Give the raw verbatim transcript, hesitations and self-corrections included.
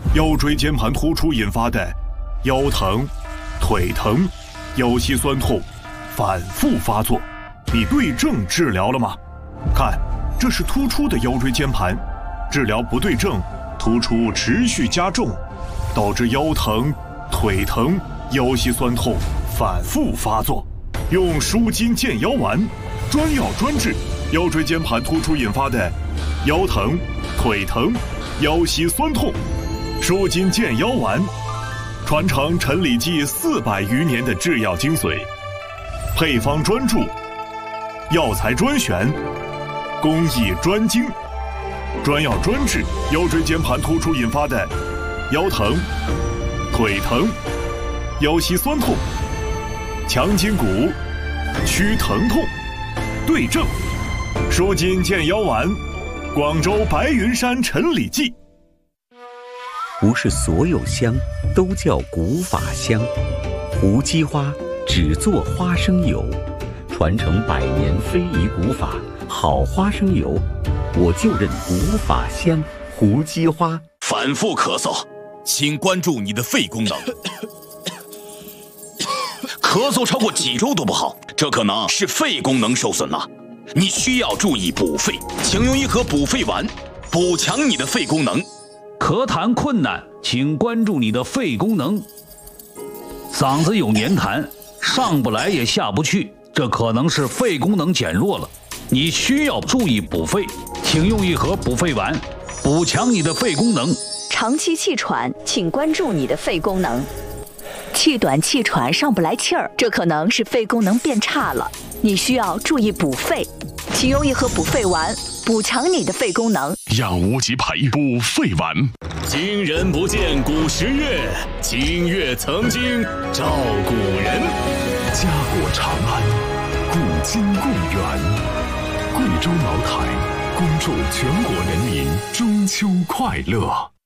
腰椎间盘突出引发的腰疼、腿疼、腰膝酸痛反复发作，你对症治疗了吗？看，这是突出的腰椎间盘，治疗不对症，突出持续加重，导致腰疼、腿疼、腰膝酸痛反复发作。用舒筋健腰丸，专药专治腰椎间盘突出引发的腰疼、腿疼、腰膝酸痛。舒筋健腰丸，传承陈李济四百余年的制药精髓，配方专注，药材专选，工艺专精，专药专治腰椎间盘突出引发的腰疼、腿疼、腰膝酸痛，强筋骨，祛疼痛，对症。舒筋健腰丸，广州白云山陈李济。 不是所有香都叫古法香，胡姬花只做花生油，传承百年非遗古法，好花生油，我就认古法香胡姬花。 反复咳嗽，请关注你的肺功能。咳嗽超过几周都不好，这可能是肺功能受损了，你需要注意补肺，请用一盒补肺丸，补强你的肺功能。 咳痰困难，请关注你的肺功能。嗓子有黏痰，上不来也下不去，这可能是肺功能减弱了，你需要注意补肺，请用一盒补肺丸，补强你的肺功能。 长期气喘，请关注你的肺功能。气短气喘上不来气儿，这可能是肺功能变差了，你需要注意补肺，请用一盒补肺丸，补强你的肺功能。 养无极培补肺丸。 今人不见古时月，今月曾经照古人。 家国长安，古今共源。贵州茅台恭祝全国人民中秋快乐。